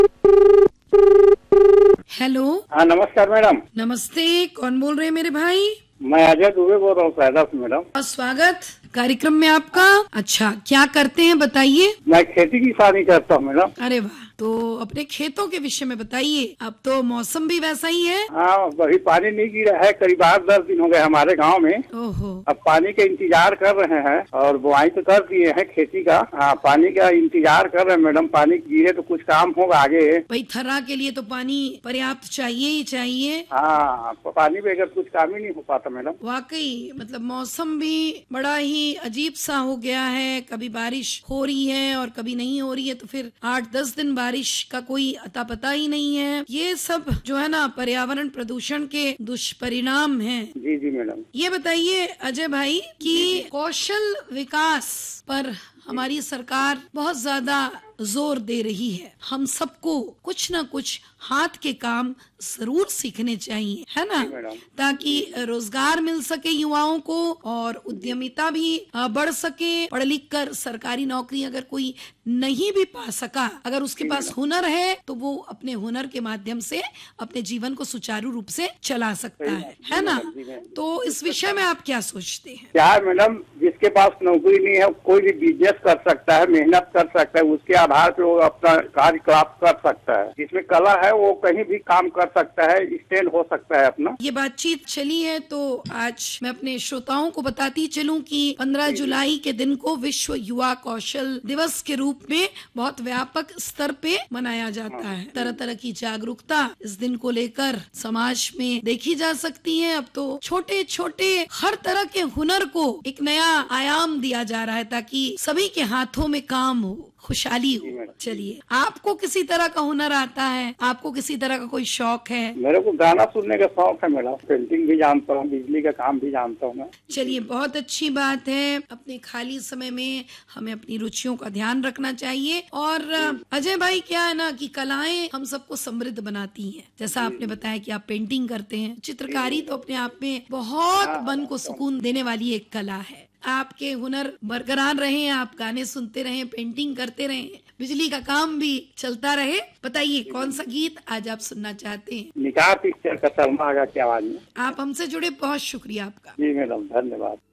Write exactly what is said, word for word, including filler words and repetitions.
Hello. हाँ नमस्कार madam. नमस्ते, कौन बोल रहे हैं मेरे भाई? मैं अजय दुबे बोल रहा हूँ सैदा से मैडम। और स्वागत कार्यक्रम में आपका। अच्छा, क्या करते हैं बताइए? मैं खेती किसानी करता हूँ मैडम। अरे वाह, तो अपने खेतों के विषय में बताइए। अब तो मौसम भी वैसा ही है। हाँ, वही पानी नहीं गिरा है, करीब आठ दस दिन हो गए हमारे गांव में। ओहो। अब पानी का इंतजार कर रहे हैं और बुआई तो कर दिए हैं खेती का। हाँ, पानी का इंतजार कर रहे हैं मैडम। पानी गिरे तो कुछ काम होगा आगे। भाई थर्रा के लिए तो पानी पर्याप्त चाहिए ही चाहिए। हाँ, पानी बगैर कुछ काम ही नहीं हो पाता मैडम। वाकई मतलब मौसम भी बड़ा ही अजीब सा हो गया है। कभी बारिश हो रही है और कभी नहीं हो रही है, तो फिर आठ दस दिन बारिश का कोई अता पता ही नहीं है। ये सब जो है ना पर्यावरण प्रदूषण के दुष्परिणाम हैं। जी जी मैडम। ये बताइए अजय भाई कि कौशल विकास पर हमारी सरकार बहुत ज्यादा जोर दे रही है। हम सबको कुछ न कुछ हाथ के काम जरूर सीखने चाहिए, है ना, ताकि रोजगार मिल सके युवाओं को और उद्यमिता भी बढ़ सके। पढ़ लिख कर सरकारी नौकरी अगर कोई नहीं भी पा सका, अगर उसके पास हुनर है तो वो अपने हुनर के माध्यम से अपने जीवन को सुचारू रूप से चला सकता है, है ना। तो इस विषय में आप क्या सोचते हैं? क्या है मैडम, जिसके पास नौकरी नहीं है कोई भी बिजनेस कर सकता है, मेहनत कर सकता है, उसके आधार पे वो अपना कार्य प्राप्त कर सकता है। जिसमें कला है वो कहीं भी काम कर सकता है, स्टैंड हो सकता है अपना। ये बातचीत चली है तो आज मैं अपने श्रोताओं को बताती चलूं कि पंद्रह जुलाई के दिन को विश्व युवा कौशल दिवस के रूप में बहुत व्यापक स्तर पे मनाया जाता है। तरह तरह की जागरूकता इस दिन को लेकर समाज में देखी जा सकती है। अब तो छोटे छोटे हर तरह के हुनर को एक नया आयाम दिया जा रहा है ताकि सभी के हाथों में काम हो, खुशहाली हो। चलिए, आपको किसी तरह का हुनर आता है? आपको किसी तरह का कोई शौक है? मेरे को गाना सुनने का शौक है मैडम। पेंटिंग भी जानता हूँ, बिजली का काम भी जानता हूँ मैं। चलिए, बहुत अच्छी बात है। अपने खाली समय में हमें अपनी रुचियों का ध्यान रखना चाहिए। और अजय भाई क्या है ना कि कलाएं हम सबको समृद्ध बनाती हैं। जैसा आपने बताया कि आप पेंटिंग करते हैं, चित्रकारी तो अपने आप में बहुत मन को सुकून देने वाली एक कला है। आपके हुनर बरकरार रहे, आप गाने सुनते रहें, पेंटिंग करते रहें, बिजली का काम भी चलता रहे। बताइए कौन सा गीत आज आप सुनना चाहते हैं? निकाह पिक्चर का सलमा आगा की आवाज में। आप हमसे जुड़े, बहुत शुक्रिया आपका। जी मैडम, धन्यवाद।